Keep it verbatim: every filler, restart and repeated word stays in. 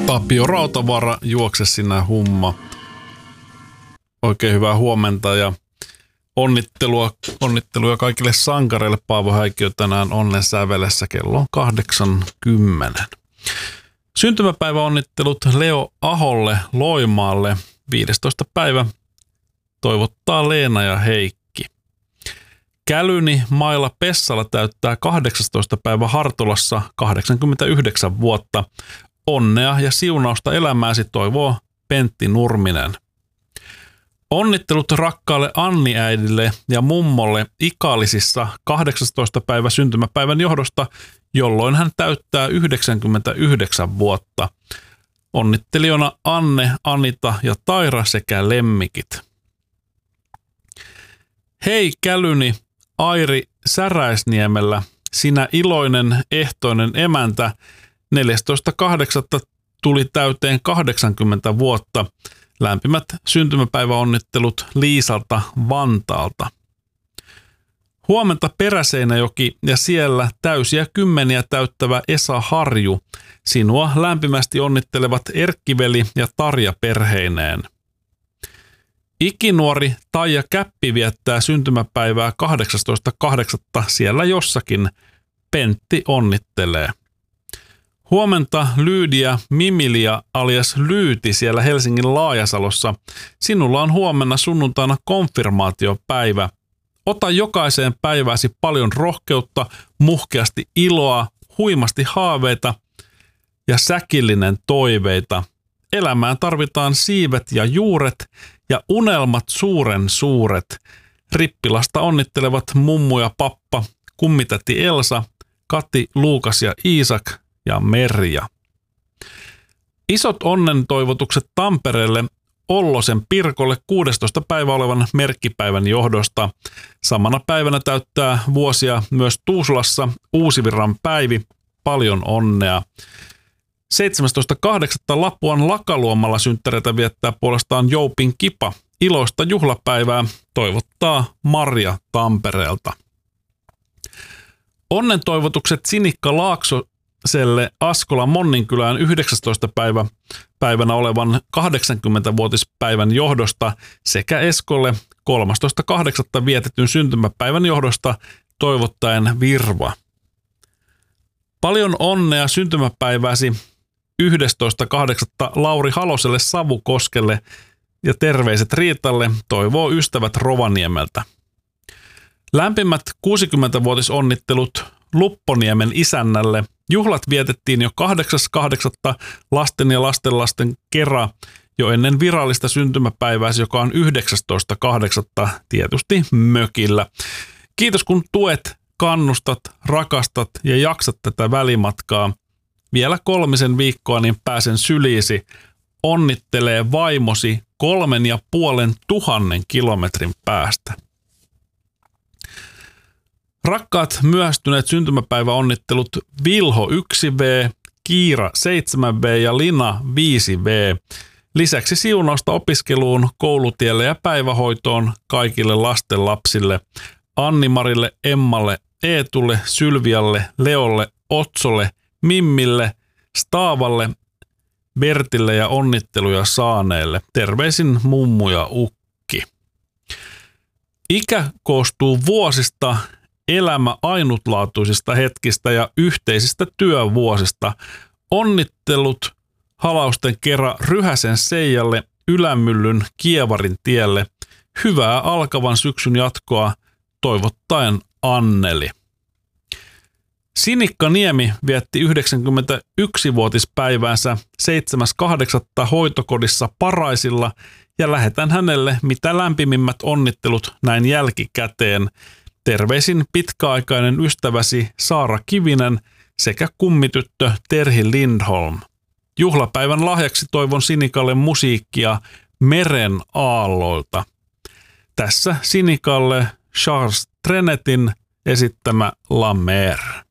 Tapio Rautavaara, juokse sinä humma. Oikein hyvää huomenta ja onnittelua, onnittelua kaikille sankareille. Paavo Häikiö tänään onnen sävelessä, kello on kahdeksankymmentä. Syntymäpäiväonnittelut Leo Aholle Loimaalle, viidestoista päivä. Toivottaa Leena ja Heikki. Kälyni Maila Pessala täyttää kahdeksastoista päivä Hartolassa kahdeksankymmentäyhdeksän vuotta. Onnea ja siunausta elämääsi toivoo Pentti Nurminen. Onnittelut rakkaalle Anni-äidille ja mummolle Ikaalisissa kahdeksastoista päivä syntymäpäivän johdosta, jolloin hän täyttää yhdeksänkymmentäyhdeksän vuotta. Onnittelijona Anne, Anita ja Taira sekä lemmikit. Hei Kälyni Airi Säräisniemellä, sinä iloinen ehtoinen emäntä, neljästoista kahdeksatta tuli täyteen kahdeksankymmentä vuotta. Lämpimät syntymäpäiväonnittelut Liisalta Vantaalta. Huomenta Peräseinäjoki ja siellä täysiä kymmeniä täyttävä Esa Harju. Sinua lämpimästi onnittelevat Erkkiveli ja Tarja perheineen. Ikinuori Taija Käppi viettää syntymäpäivää kahdeksastoista kahdeksatta siellä jossakin. Pentti onnittelee. Huomenta Lyydia Mimilia alias Lyyti siellä Helsingin Laajasalossa. Sinulla on huomenna sunnuntaina konfirmaatiopäivä. Ota jokaiseen päivääsi paljon rohkeutta, muhkeasti iloa, huimasti haaveita ja säkillinen toiveita. Elämään tarvitaan siivet ja juuret ja unelmat suuren suuret. Rippilasta onnittelevat mummu ja pappa, kummitäti Elsa, Kati, Luukas ja Iisak ja Merja. Isot onnen toivotukset Tampereelle Ollosen Pirkolle kuudestoista päivä olevan merkkipäivän johdosta. Samana päivänä täyttää vuosia myös Tuusulassa Uusivirran Päivi. Paljon onnea. seitsemästoista kahdeksatta Lapuan Lakaluomalla synttäreitä viettää puolestaan Joupin Kipa. Iloista juhlapäivää toivottaa Marja Tampereelta. Onnen toivotukset Sinikka Laakso Selle Askola Monninkylään yhdeksästoista päivä päivänä olevan kahdeksankymmentävuotispäivän johdosta sekä Eskolle kolmastoista kahdeksatta vietetyn syntymäpäivän johdosta toivottaen Virva. Paljon onnea syntymäpäivääsi yhdestoista kahdeksatta Lauri Haloselle Savukoskelle ja terveiset Riitalle toivoo ystävät Rovaniemeltä. Lämpimät kuusikymmentävuotisonnittelut Lupponiemen isännälle. Juhlat vietettiin jo kahdeksas kahdeksatta lasten ja lastenlasten kera jo ennen virallista syntymäpäivääsi, joka on yhdeksästoista kahdeksatta tietysti mökillä. Kiitos kun tuet, kannustat, rakastat ja jaksat tätä välimatkaa. Vielä kolmisen viikkoa niin pääsen syliisi. Onnittelee vaimosi kolmen ja puolen tuhannen kilometrin päästä. Rakkaat myöhästyneet syntymäpäiväonnittelut Vilho yksi V, Kiira seitsemän V ja Lina viisi V. Lisäksi siunausta opiskeluun, koulutielle ja päivähoitoon kaikille lastenlapsille. Anni-Marille, Emmalle, Eetulle, Sylvialle, Leolle, Otsolle, Mimmille, Staavalle, Bertille ja onnitteluja saaneille. Terveisin mummu ja ukki. Ikä koostuu vuosista, elämä ainutlaatuisista hetkistä ja yhteisistä työvuosista. Onnittelut halausten kerran Ryhäsen Seijalle Ylämyllyn Kievarin tielle. Hyvää alkavan syksyn jatkoa toivottaen Anneli. Sinikka Niemi vietti yhdeksänkymmentäyksivuotispäiväänsä seitsemäs kahdeksatta hoitokodissa Paraisilla ja lähetän hänelle mitä lämpimimmät onnittelut näin jälkikäteen. Terveisin pitkäaikainen ystäväsi Saara Kivinen sekä kummityttö Terhi Lindholm. Juhlapäivän lahjaksi toivon Sinikalle musiikkia Meren aalloilta. Tässä Sinikalle Charles Trenetin esittämä La Mer.